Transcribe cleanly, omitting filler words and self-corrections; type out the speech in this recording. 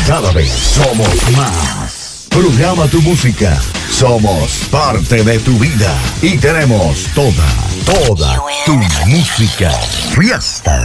Cada vez somos más. Programa tu música. Somos parte de tu vida. Y tenemos toda tu música. Fiesta.